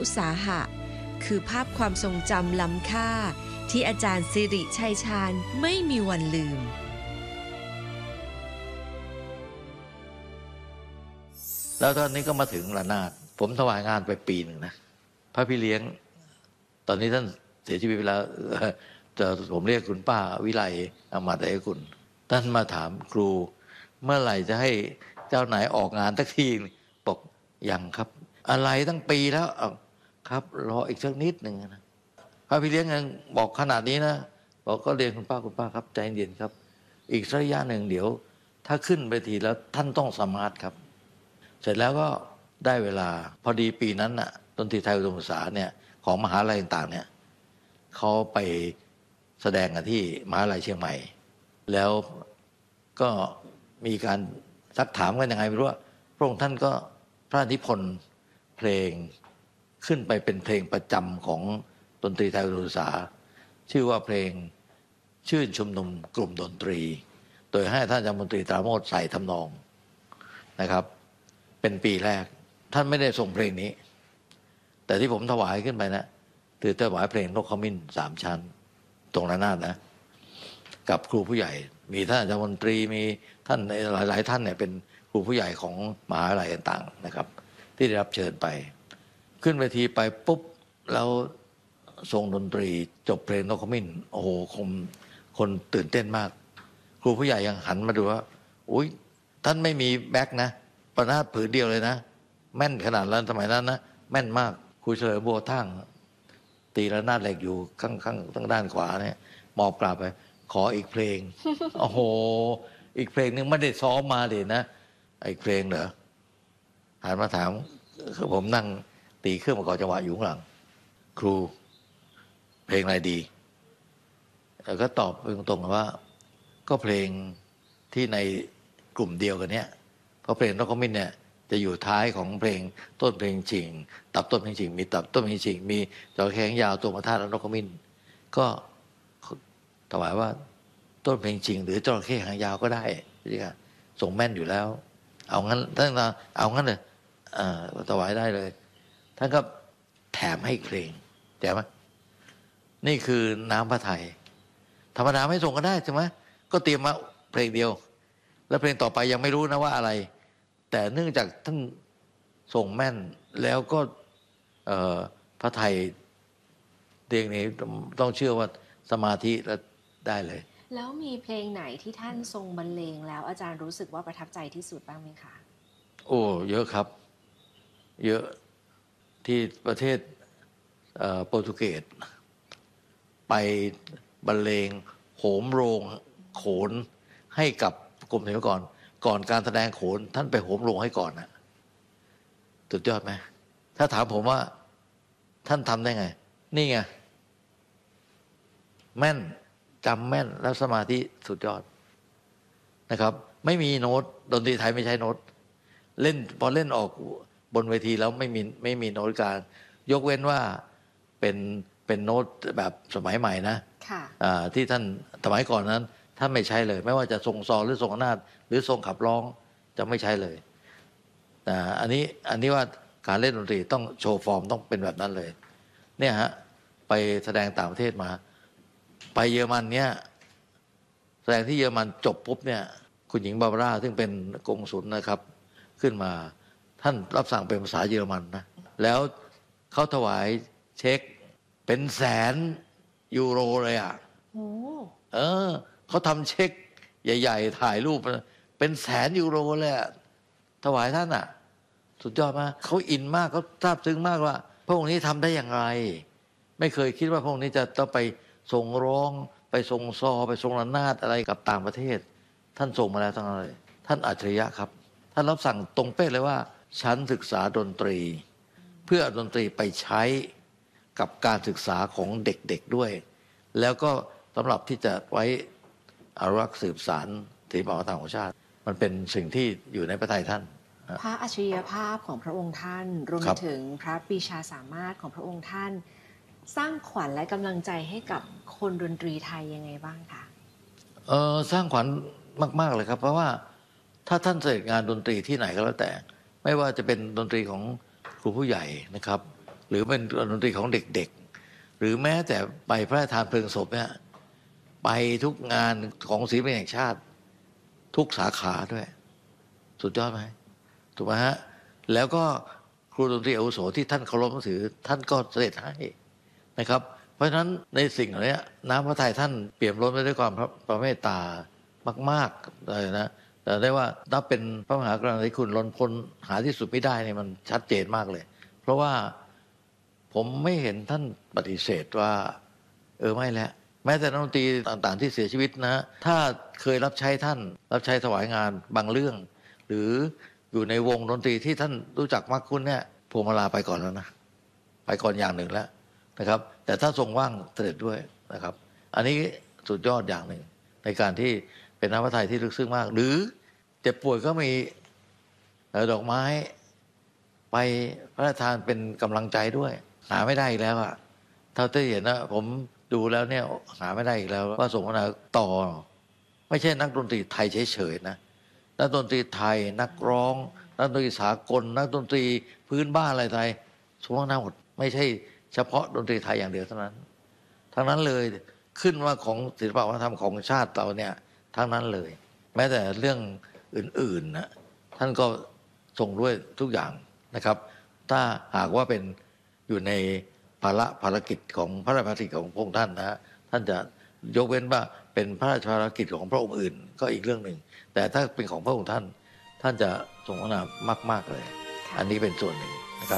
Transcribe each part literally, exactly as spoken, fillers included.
อุตสาหะคือภาพความทรงจำล้ำค่าที่อาจารย์สิริชัยชาญไม่มีวันลืมแล้วตอนนี้ก็มาถึงระนาดผมถวายงานไปปีหนึ่งนะพระพี่เลี้ยงตอนนี้ท่านเสียชีวิตไปแล้วจะผมเรียกคุณป้าวิไลอมาตย์เอกกุลท่านมาถามครูเมื่อไหร่จะให้เจ้านายออกงานสักทีบอกยังครับอะไรตั้งปีแล้วครับรออีกสักนิดหนึ่งนะพระพี่เลี้ยงยังบอกขนาดนี้นะบอกก็เรียนคุณป้าคุณป้าครับใจเย็นครับอีกระยะหนึ่งเดี๋ยวถ้าขึ้นไปทีแล้วท่านต้องสมาร์ทครับเสร็จแล้วก็ได้เวลาพอดีปีนั้นน่ะดนตรีไทยอุดมศึกษาเนี่ยของมหาลัยต่างๆเนี่ยเขาไปแสดงกันที่มหาลัยเชียงใหม่แล้วก็มีการซักถามกันยังไงไม่รู้ว่าพระองค์ท่านก็พระนิพนธ์เพลงขึ้นไปเป็นเพลงประจำของดนตรีไทยอุดมศึกษาชื่อว่าเพลงชื่นชุมนุมกลุ่มดนตรีโดยให้ท่านอาจารย์มนตรีตราโมชใส่ทำนองนะครับเป็นปีแรกท่านไม่ได้ส่งเพลงนี้แต่ที่ผมถวายขึ้นไปนะคือถวายเพลงนกขมิ้นสามชั้นตรงระนาดนะกับครูผู้ใหญ่มีท่านอาจารย์มนตรีมีท่านหลายๆท่านเนี่ยเป็นครูผู้ใหญ่ของมหาวิทยาลัยต่างๆนะครับที่ได้รับเชิญไปขึ้นเวทีไปปุ๊บแล้วทรงดนตรีจบเพลงนกขมิ้นโอ้โหคนคนตื่นเต้นมากครูผู้ใหญ่ยังหันมาดูว่าอุ้ยท่านไม่มีแบ็คนะประนาดผืนเดียวเลยนะแม่นขนาดนั้นสมัยนั้นนะแม่นมากครูเฉลิมบัวทั้งตีระนาดเหล็กอยู่ข้างข้างทางด้านขวาเนี่ยมอบกราบไปขออีกเพลง โอ้โหอีกเพลงนึงไม่ได้ซ้อมมาเลยนะอีกเพลงเหรอหันมาถามคือผมนั่งตีเครื่องประกอบจังหวะอยู่ข้างหลังครูเพลงอะไรดีแล้วก็ตอบตรงๆว่าก็เพลงที่ในกลุ่มเดียวกันเนี้ยเพราะเพลงนกขมิ้นเนี่ยจะอยู่ท้ายของเพลงต้นเพลงชิงตับต้นเพลงชิงมีตับต้นเพลงชิงมีจระเข้หางยาวตัวมาท่าแล้วนกขมิ้นก็ถวายว่าต้นเพลงชิงหรือจระเข้หางยาวก็ได้ใช่ไหมส่งแม่นอยู่แล้วเอางั้นท่านเอางั้นเลยถวายได้เลยท่านก็แถมให้เพลงแจ๋วไหมนี่คือน้ำพระทัยธรรมดาไม่ส่งก็ได้ใช่ไหมก็เตรียมมาเพลงเดียวแล้วเพลงต่อไปยังไม่รู้นะว่าอะไรแต่เนื่องจากท่านส่งแม่นแล้วก็พระไทยเรียงนี้ต้องเชื่อว่าสมาธิแล้วได้เลยแล้วมีเพลงไหนที่ท่านทรงบรรเลงแล้วอาจารย์รู้สึกว่าประทับใจที่สุดบ้างไหมคะโอ้เยอะครับเยอะที่ประเทศโปรตุเกสไปบรรเลงโหมโรงโขนให้กับกรมศิลปากรก่อนการแสดงโขนท่านไปโหมโรงให้ก่อนนะสุดยอดไหมถ้าถามผมว่าท่านทำได้ไงนี่ไงแม่นจำแม่นแล้วสมาธิสุดยอดนะครับไม่มีโน้ตดนตรีไทยไม่ใช้โน้ตเล่นพอเล่นออกบนเวทีแล้วไม่มีไม่มีโน้ตการยกเว้นว่าเป็นเป็นโน้ตแบบสมัยใหม่นะที่ท่านสมัยก่อนนั้นท่านไม่ใช้เลยไม่ว่าจะทรงซอหรือทรงอำนาจหรือทรงขับร้องจะไม่ใช้เลยนะอันนี้อันนี้ว่าการเล่นดนตรีต้องโชว์ฟอร์มต้องเป็นแบบนั้นเลยเนี่ยฮะไปแสดงต่างประเทศมาไปเยอรมันเนี่ยแสดงที่เยอรมันจบปุ๊บเนี่ยคุณหญิงบาบาร่าซึ่งเป็นกงสุลนะครับขึ้นมาท่านรับสั่งเป็นภาษาเยอรมันนะแล้วเขาถวายเช็คเป็นแสนยูโรเลยอ่ะเออเขาทำเช็คใหญ่ๆถ่ายรูปเป็นแสนยูโรเลยอ่ะถวายท่านอ่ะสุดยอดมากเขาอินมากเขาซาบซึ้งมากว่าพระองค์นี้ทำได้อย่างไรไม่เคยคิดว่าพระองค์นี้จะต้องไปทรงร้องไปทรงซอไปทรงระนาดอะไรกับต่างประเทศท่านส่งมาแล้วทั้งนั้นเลยท่านอัจฉริยะครับท่านรับสั่งตรงเป๊ะเลยว่าฉันศึกษาดนตรีเพื่อดนตรีไปใช้กับการศึกษาของเด็กๆด้วยแล้วก็สำหรับที่จะไว้อนุรักษ์สืบสานศิลปวัฒนธรรมของชาติมันเป็นสิ่งที่อยู่ในพระทัยท่านพระอัจฉริยภาพของพระองค์ท่านรวมถึงพระปรีชาสามารถของพระองค์ท่านสร้างขวัญและกำลังใจให้กับคนดนตรีไทยยังไงบ้างคะเออสร้างขวัญมากๆเลยครับเพราะว่าถ้าท่านเสด็จงานดนตรีที่ไหนก็แล้วแต่ไม่ว่าจะเป็นดนตรีของครูผู้ใหญ่นะครับหรือเป็นดนตรีของเด็กๆหรือแม้แต่ไปพระราชทานเพลิงศพเนี่ยไปทุกงานของศิลปินแห่งชาติทุกสาขาด้วยสุดยอดไหมถูกไหมฮะแล้วก็ครูดนตรีอาวุโสที่ท่านเคารพนับถือท่านก็เสด็จให้นะครับเพราะฉะนั้นในสิ่งเหล่านี้น้ำพระทัยท่านเปี่ยมล้นไปด้วยความพระเมตตามากๆเลยนะแต่ได้ว่านับเป็นพระมหากรุณาธิคุณล้นพ้นหาที่สุดไม่ได้เนี่ยมันชัดเจนมากเลยเพราะว่าผมไม่เห็นท่านปฏิเสธว่าเออไม่แล้วแม้แต่นักดนตรีต่างๆที่เสียชีวิตนะถ้าเคยรับใช้ท่านรับใช้ถวายงานบางเรื่องหรืออยู่ในวงดนตรีที่ท่านรู้จักมากคุ้นเนี่ยพวงมาลาไปก่อนแล้วนะไปก่อนอย่างหนึ่งแล้วนะครับแต่ถ้าทรงว่างเสด็จด้วยนะครับอันนี้สุดยอดอย่างหนึ่งในการที่เป็นน้ำพระทัยที่ลึกซึ้งมากหรือเจ็บป่วยก็มีดอกไม้ไปพระราชทานเป็นกำลังใจด้วยหาไม่ได้อีกแล้วอะเท่าที่เห็นนะผมดูแล้วเนี่ยหาไม่ได้อีกแล้วว่าสมนาต่อไม่ใช่นักดนตรีไทยเฉยๆนะนักดนตรีไทยนักร้องนักดนตรีสากลนักดนตรีพื้นบ้านอะไรไทยสมนาหมดไม่ใช่เฉพาะดนตรีไทยอย่างเดียวเท่านั้นทั้งนั้นเลยขึ้นว่าของศิลปวัฒนธรรมของชาติเราเนี่ยทั้งนั้นเลยแม้แต่เรื่องอื่นๆนะท่านก็ส่งด้วยทุกอย่างนะครับถ้าหากว่าเป็นอยู่ในภาระภารกิจของพระราชภารกิจของพระองค์ท่านนะท่านจะยกเว้นว่าเป็นพระราชภารกิจของพระองค์อื่นก็อีกเรื่องหนึ่งแต่ถ้าเป็นของพระองค์ท่านท่านจะทรงพระนามมากๆเลยอันนี้เป็นส่วนหนึ่งนะครับ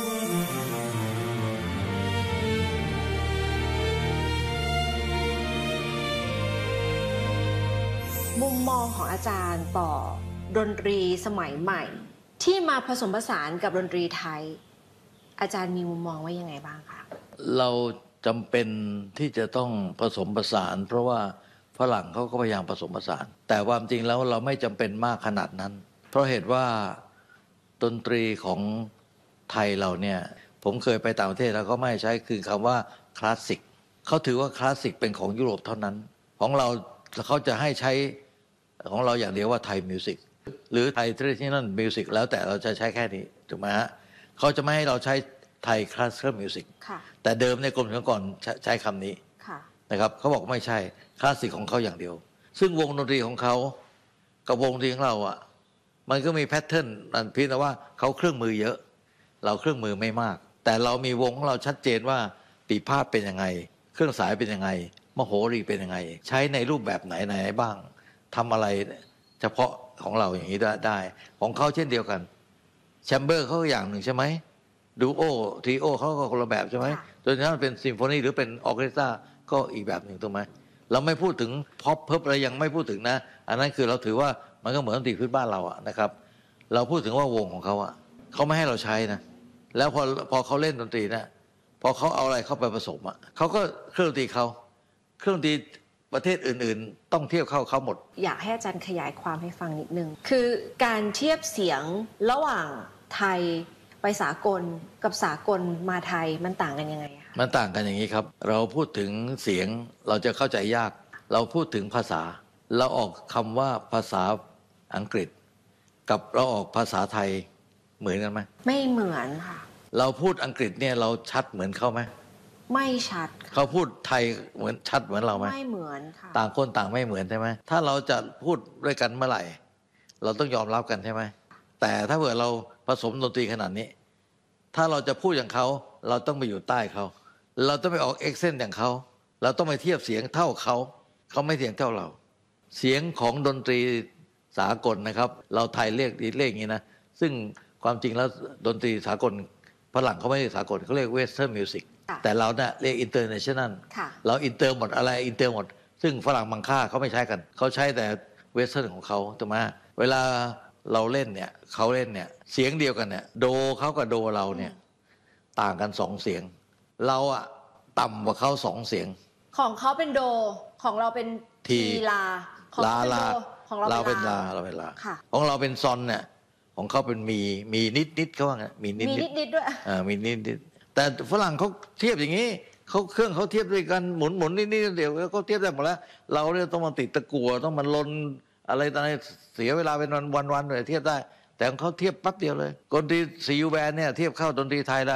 มุมมองของอาจารย์ต่อดนตรีสมัยใหม่ที่มาผสมผสานกับดนตรีไทยอาจารย์มีมุมมองว่ายังไงบ้างคะเราจำเป็นที่จะต้องผสมผสานเพราะว่าฝรั่งเขาก็พยายามผสมผสานแต่ความจริงแล้วเราไม่จำเป็นมากขนาดนั้นเพราะเหตุว่าดนตรีของไทยเราเนี่ยผมเคยไปต่างประเทศแล้วก็ไม่ใช้คือคำว่าคลาสสิกเขาถือว่าคลาสสิกเป็นของยุโรปเท่านั้นของเราเขาจะให้ใช้ของเราอย่างเดียวว่าไทยมิวสิกหรือไทยทรดิชันนัลมิวสิกแล้วแต่เราจะใช้แค่นี้ถูกไหมฮะเขาจะไม่ให้เราใช้ไทยคลาสสิคมิวสิกแต่เดิมในกรมศิลปากรใช้คำนี้นะครับเขาบอกไม่ใช่คลาสสิกของเขาอย่างเดียวซึ่งวงดนตรีของเขากับวงดนตรีของเราอ่ะมันก็มีแพทเทิร์นนั่นเพียงแต่ว่าเขาเครื่องมือเยอะเราเครื่องมือไม่มากแต่เรามีวงของเราชัดเจนว่าปีพาทเป็นยังไงเครื่องสายเป็นยังไงมโหรีเป็นยังไงใช้ในรูปแบบไหนไหนบ้างทำอะไรเฉพาะของเราอย่างนี้ได้ของเขาเช่นเดียวกันแชมเบอร์เขาอย่างหนึ่งใช่ไหมดูโอทรีโอเขาก็คนละแบบใช่ไหมโดยเฉพาะเป็นซิมโฟนีหรือเป็นออร์เคสตราก็อีกแบบหนึ่งถูกไหมเราไม่พูดถึงพ็อปเพิบอะไรยังไม่พูดถึงนะอันนั้นคือเราถือว่ามันก็เหมือนดนตรีพื้นบ้านเราอะนะครับเราพูดถึงว่าวงของเขาอะเขาไม่ให้เราใช้นะแล้วพอพอเขาเล่นดนตรีนะพอเขาเอาอะไรเข้าไปผสมอะเขาก็เครื่องดนตรีเขาเครื่องดนตรีประเทศอื่นๆต้องเทียบเข้าเขาหมดอยากให้อาจารย์ขยายความให้ฟังนิดนึงคือการเทียบเสียงระหว่างไทยไปสากลกับสากลมาไทยมันต่างกันยังไงคะมันต่างกันอย่างนี้ครับเราพูดถึงเสียงเราจะเข้าใจยากเราพูดถึงภาษาเราออกคำว่าภาษาอังกฤษกับเราออกภาษาไทยเหมือนกันไหมไม่เหมือนค่ะเราพูดอังกฤษเนี่ยเราชัดเหมือนเขาไหมไม่ชัดเขาพูดไทยเหมือนชัดเหมือนเราไหมไม่เหมือนค่ะต่างคนต่างไม่เหมือนใช่ไหมถ้าเราจะพูดด้วยกันเมื่อไหร่เราต้องยอมรับกันใช่ไหมแต่ถ้าเผื่อเราผสมดนตรีขนาดนี้ถ้าเราจะพูดอย่างเขาเราต้องไปอยู่ใต้เขาเราต้องไปออกเอ็กเซนต์อย่างเขาเราต้องไปเทียบเสียงเท่าเขาเขาไม่เสียงเท่าเราเสียงของดนตรีสากลนะครับเราไทยเรียกเรียกอย่างนี้นะซึ่งความจริงแล้วดนตรีสากลฝรั่งเขาไม่เรียกสากลเขาเรียกเวสเทิร์นมิวสิกแต่เราเนี่ยเรียกอินเตอร์เนชั่นแนลเราอินเตอร์หมดอะไรอินเตอร์หมดซึ่งฝรั่งบางค่าเขาไม่ใช้กันเขาใช้แต่เวสเทิร์นของเขาถูกไหมเวลาเราเล่นเนี่ยเขาเล่นเนี่ยเสียงเดียวกันเนี่ยโดเขากับโดเราเนี่ยต่างกันสองเสียงเราอะต่ำกว่าเขาสองเสียงของเขาเป็นโดของเราเป็นทีลาลาลาของเราเป็นลาเราเป็นลาของเราเป็นซอนเนี่ยของเขาเป็นมีมีนิดนิดเขาว่าไงมีนิดนิดด้วยอ่ามีนิดนิดแต่ฝรั่งเขาเทียบอย่างนี้เขาเครื่องเขาเทียบด้วยกันหมุนหมุนนิดนิดเดียวเขาเทียบได้หมดแล้วเราเนี่ยต้องมาติดตะกั่วต้องมาลนอะไรต่างๆเสียเวลาเป็นวันวันวันเลยเทียบได้แต่ของเขาเทียบปั๊บเดียวเลยดนตรีซียูแบนเนี่ยเทียบเข้าดนตรีไทยละ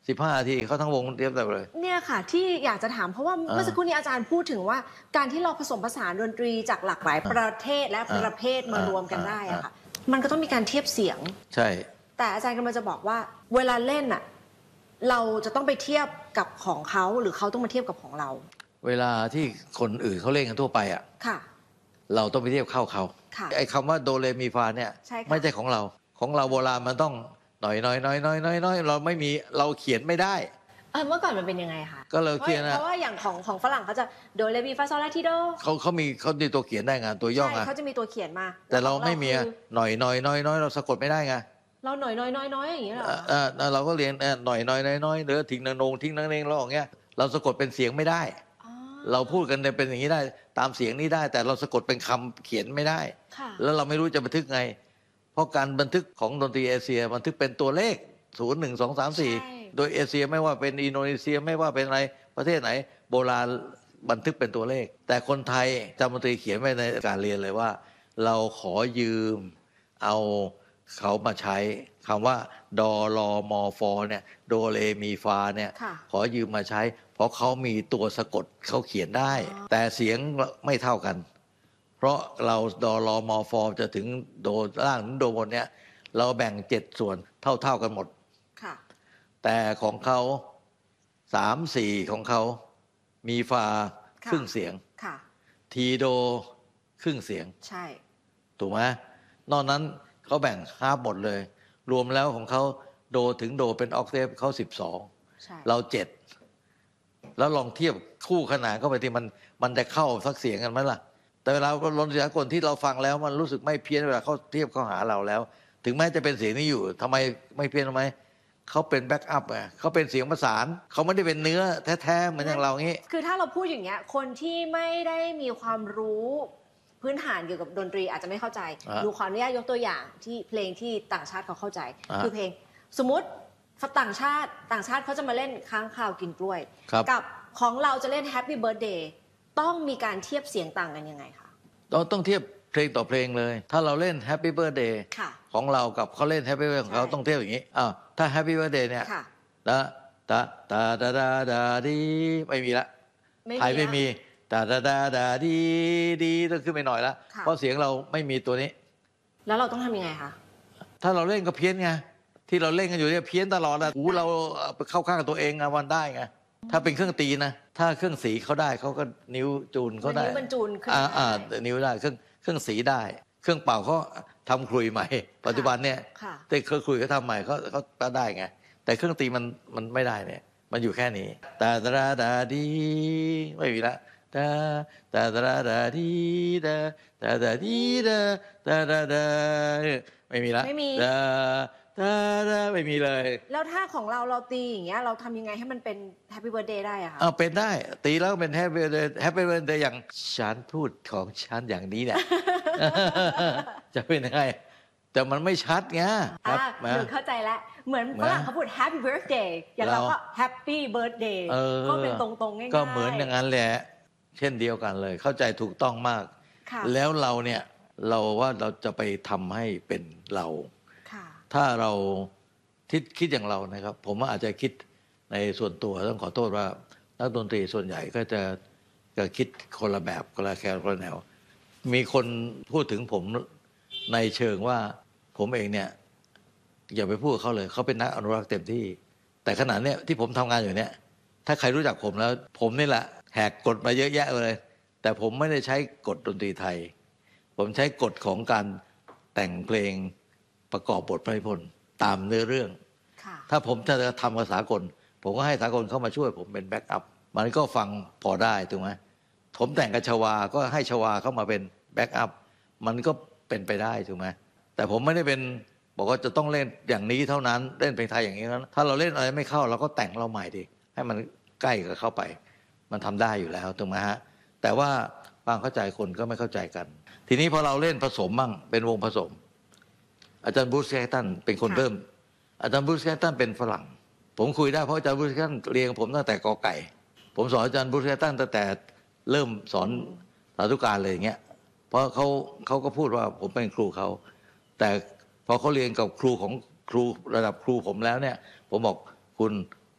สิบห้านาทีเขาทั้งวงเตรียมแต่เลยเนี่ยค่ะที่อยากจะถามเพราะว่าเมื่อสักครู่นี้อาจารย์พูดถึงว่าการที่เราผสมผสานดนตรีจากหลากหลายประเทศและประเภทมารวมกันได้อะค่ะมันก็ต้องมีการเทียบเสียงใช่แต่อาจารย์กำลังจะบอกว่าเวลาเล่นอะเราจะต้องไปเทียบกับของเขาหรือเขาต้องมาเทียบกับของเราเวลาที่คนอื่นเขาเล่นกันทั่วไปอ่ะค่ะเราต้องไปเทียบเข้าเขาไอ้คำว่าโดเรมีฟาเนี่ยไม่ใช่ของเราของเราโบราณมันต้องหน่อยน้อยน้อยน้อยน้อยน้อยเราไม่มีเราเขียนไม่ได้เออเมื่อก่อนมันเป็นยังไงคะก็เราเขียนนะเพราะว่าอย่างของของฝรั่งเขาจะโดเรมีฟาโซลาทิโดเขาเขามีเขามีตัวเขียนได้ไงตัวย่อไงเขาจะมีตัวเขียนมาแต่เราไม่มีหน่อยน้อยน้อยน้อยเราสะกดไม่ได้ไงเราหน่อยน้อยน้อยน้อยอย่างเงี้ยเหรอเออเราก็เรียนหน่อยน้อยน้อยน้อยหรือทิ้งนางนงทิ้งนางเนงเราอย่างเงี้ยเราสะกดเป็นเสียงไม่ได้เราพูดกันเป็นอย่างนี้ได้ตามเสียงนี้ได้แต่เราสะกดเป็นคำเขียนไม่ได้แล้วเราไม่รู้จะบันทึกไงเพราะการบันทึกของดนตรีเอเชียบันทึกเป็นตัวเลขศูนย์หนึ่งสองสามสี่โดยเอเชียไม่ว่าเป็นอินโดนีเซียไม่ว่าเป็นอะไรประเทศไหนโบราณบันทึกเป็นตัวเลขแต่คนไทยจำดนตรีเขียนไว้ในการเรียนเลยว่าเราขอยืมเอาเขามาใช้คำว่าดอรอมอฟอเนี่ยโดเรมีฟาเนี่ยขอยืมมาใช้เพราะเขามีตัวสะกดเขาเขียนได้แต่เสียงไม่เท่ากันเพราะเราดอรอมอฟอจะถึงโดล่างถึงโดบนเนี่ยเราแบ่งเจ็ดส่วนเท่าเท่ากันหมดแต่ของเขาสามสี่ของเขามีฟาครึ่งเสียงทีโดครึ่งเสียงใช่ถูกไหมนอกนั้นเขาแบ่งฮาล์ฟหมดเลยรวมแล้วของเขาโดถึงโดเป็นออกเทฟเขาสิบสองเราเจ็ดแล้วลองเทียบคู่ขนานเข้าไปที่มันมันจะเข้าสักเสียงกันไหมล่ะแต่เวลาดนตรีสากลที่เราฟังแล้วมันรู้สึกไม่เพี้ยนเวลาเขาเทียบเข้าหาเราแล้วถึงแม้จะเป็นเสียงนี้อยู่ทำไมไม่เพี้ยนทำไมเขาเป็นแบ็กอัพไงเขาเป็นเสียงประสานเขาไม่ได้เป็นเนื้อแท้ๆเหมือนอย่างเรางี้คือถ้าเราพูดอย่างเงี้ยคนที่ไม่ได้มีความรู้พื้นฐานเกี่ยวกับดนตรีอาจจะไม่เข้าใจดูขออนุญาตยกตัวอย่างที่เพลงที่ต่างชาติเขาเข้าใจคือเพลงสมมติต่างชาติต่างชาติเขาจะมาเล่นค้างคาวกินกล้วยกับของเราจะเล่น Happy Birthday ต้องมีการเทียบเสียงต่างกันยังไงคะเราต้องเทียบเพลงต่อเพลงเลยถ้าเราเล่น Happy Birthday ของเรากับเขาเล่น Happy Birthday ของเขาต้องเทียบอย่างนี้อ้าวถ้า Happy Birthday เนี่ยตาตาตาตาตาตาดีไม่มีละไทยไม่มีตาตาตาตาดีดีต้องขึ้นไปหน่อยละเพราะเสียงเราไม่มีตัวนี้แล้วเราต้องทำยังไงคะถ้าเราเล่นก็เพี้ยนไงที่เราเล่นกันอยู่เนี่ยเพี้ยนตลอดนะหูเราเข้าข้างกับตัวเองอะวันได้ไงถ้าเป็นเครื่องตีนะถ้าเครื่องสีเขาได้เขาก็นิ้วจูนเขาได้นิ้วบรรจูนขึ้นอ่าอ่านิ้วได้เครื่องเครื่องสีได้เครื่องเป่าเขาทำคลุยใหม่ปัจจุบันเนี่ยแต่เครื่องคลุยเขาทำใหม่เขาเขาได้ไงแต่เครื่องตีมันมันไม่ได้เนี่ยมันอยู่แค่นี้ตาตาตาดีไม่มีละตาตาตาตาดีตาตาตาดีตาตาตาตาไม่มีละไม่มีตาตาตาไม่มีเลยแล้วถ้าของเราเราตีอย่างเงี้ยเราทำยังไงให้มันเป็น Happy Birthday ได้อะคะอ้าวเป็นได้ตีแล้วเป็น Happy Birthday Happy Birthday อย่างฉันพูดของฉันอย่างนี้เนี่ยจะเป็นยังไงแต่มันไม่ชัดไงครับหนูเข้าใจแล้วเหมือนฝรั่งเขาพูด Happy Birthday อย่างเราก็ Happy Birthday ก็เป็นตรงๆง่ายๆก็เหมือนอย่างนั้นแหละเช่นเดียวกันเลยเข้าใจถูกต้องมากแล้วเราเนี่ยเราว่าเราจะไปทำให้เป็นเราถ้าเราคิดคิดอย่างเรานะครับผมว่าอาจจะคิดในส่วนตัวต้องขอโทษว่านักดนตรีส่วนใหญ่ก็จะจะคิดคนละแบบคนละแนวคนละแนวมีคนพูดถึงผมในเชิงว่าผมเองเนี่ยอย่าไปพูดเขาเลยเขาเป็นนักอนุรักษ์เต็มที่แต่ขณะเนี้ยที่ผมทำงานอยู่เนี่ยถ้าใครรู้จักผมแล้วผมนี่แหละแหกกฎมาเยอะแยะเลยแต่ผมไม่ได้ใช้กฎดนตรีไทยผมใช้กฎของการแต่งเพลงประกอบบทพระนิพนธ์ตามเนื้อเรื่องถ้าผมจะทำภาษากลผมก็ให้สากลเข้ามาช่วยผมเป็นแบ็กอัพมันก็ฟังพอได้ถูกไหมผมแต่งกับชวาก็ให้ชวาเข้ามาเป็นแบ็กอัพมันก็เป็นไปได้ถูกไหมแต่ผมไม่ได้เป็นบอกว่าจะต้องเล่นอย่างนี้เท่านั้นเล่นเพลงไทยอย่างนี้นั้นถ้าเราเล่นอะไรไม่เข้าเราก็แต่งเราใหม่ดิให้มันใกล้กับเข้าไปมันทำได้อยู่แล้วถูกไหมฮะแต่ว่าบางเข้าใจคนก็ไม่เข้าใจกันทีนี้พอเราเล่นผสมมั่งเป็นวงผสมอาจารย์บรูซแคทตันเป็นคนเริ่มอาจารย์บรูซแคทตันเป็นฝรั่งผมคุยได้เพราะอาจารย์บรูซแคทตันเรียนผมตั้งแต่กอไก่ผมสอนอาจารย์บรูซแคทตันตั้งแต่เริ่มสอนสาธุการเลยอย่างเงี้ยเพราะเขาเขาก็พูดว่าผมเป็นครูเขาแต่พอเขาเรียนกับครูของครูระดับครูผมแล้วเนี่ยผมบอกคุณ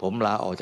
ผมลาออก